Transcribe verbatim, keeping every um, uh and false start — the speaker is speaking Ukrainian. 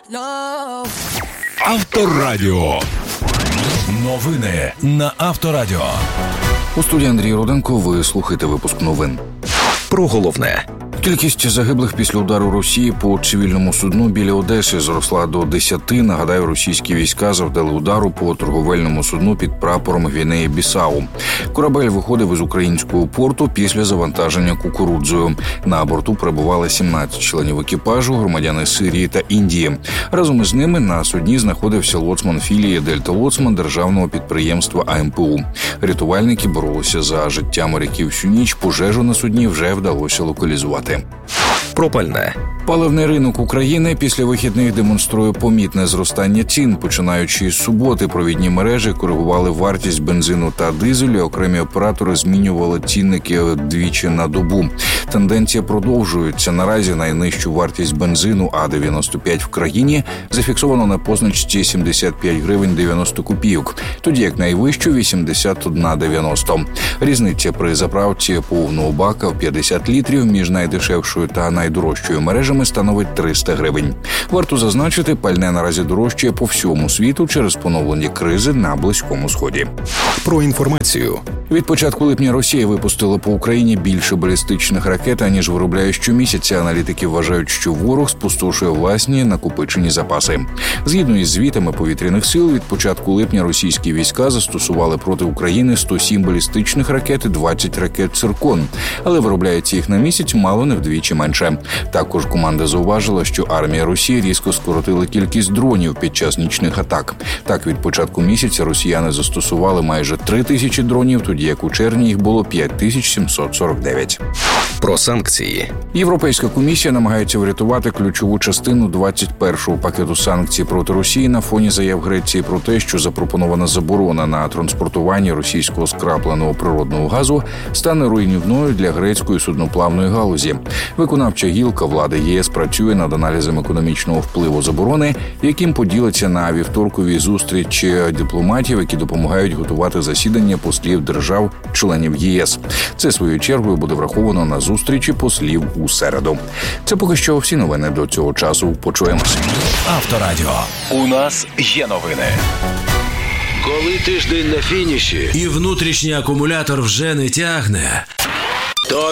Авторадіо. Новини на Авторадіо. У студії Андрій Руденко. Ви слухаєте випуск новин. Про головне. Кількість загиблих після удару Росії по цивільному судну біля Одеси зросла до десяти. Нагадаю, російські війська завдали удару по торговельному судну під прапором Гвінеї-Бісау. Корабель виходив із українського порту після завантаження кукурудзою. На борту перебували сімнадцять членів екіпажу, громадяни Сирії та Індії. Разом із ними на судні знаходився лоцман філії «Дельта-Лоцман» державного підприємства А Ем Пе У. Рятувальники боролися за життя моряків всю ніч. Пожежу на судні вже вдалося локалізувати. Про пальне. Паливний ринок України після вихідних демонструє помітне зростання цін. Починаючи з суботи, провідні мережі коригували вартість бензину та дизелю, окремі оператори змінювали цінники двічі на добу. Тенденція продовжується. Наразі найнижчу вартість бензину А дев'яносто п'ять в країні зафіксовано на позначці сімдесят п'ять гривень дев'яносто копійок, тоді як найвищу – вісімдесят один дев'яносто. Різниця при заправці повного бака в п'ятдесят літрів між найдешевшою та найдорожчою мережами становить триста гривень. Варто зазначити, пальне наразі дорожчає по всьому світу через поновлення кризи на Близькому Сході. Про інформацію. Від початку липня Росія випустила по Україні більше балістичних ракет, аніж виробляє щомісяця. Аналітики вважають, що ворог спустошує власні накопичені запаси. Згідно із звітами повітряних сил, від початку липня російські війська застосували проти України сто сім балістичних ракет і двадцять ракет «Циркон». Але виробляється їх на місяць мало не вдвічі менше. Також команда зауважила, що армія Росії різко скоротила кількість дронів під час нічних атак. Так, від початку місяця росіяни застосували майже три тисячі дронів, тоді як у червні їх було п'ять тисяч сімсот сорок дев'ять. Про санкції. Європейська комісія намагається врятувати ключову частину двадцять першого пакету санкцій проти Росії на фоні заяв Греції про те, що запропонована заборона на транспортування російського скрапленого природного газу стане руйнівною для грецької судноплавної галузі. Виконавча гілка влади Є С працює над аналізом економічного впливу заборони, яким поділиться на вівторковій зустрічі дипломатів, які допомагають готувати засідання послів держав-членів Є С. Це, своєю чергою, буде враховано на зустрічі послів у середу. Це поки що всі новини до цього часу. Почуємося. Авторадіо. У нас є новини. Коли тиждень на фініші і внутрішній акумулятор вже не тягне,